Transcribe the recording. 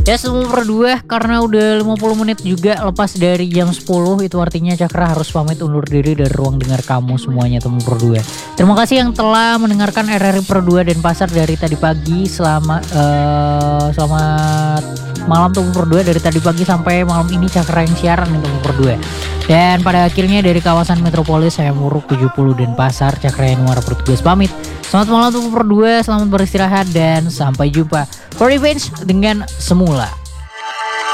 Ya semua berdua karena udah 50 menit juga lepas dari jam 10, itu artinya Cakra harus pamit undur diri dari ruang dengar kamu semuanya teman berdua. Terima kasih yang telah mendengarkan RRI Pro 2 Denpasar dari tadi pagi. Selamat malam teman berdua, dari tadi pagi sampai malam ini Cakra yang siaran nih teman berdua. Dan pada akhirnya dari kawasan metropolis saya Muruk 70 Denpasar, Cakra Yanuar bertugas pamit. Selamat malam teman berdua, selamat beristirahat dan sampai jumpa for revenge dengan semula.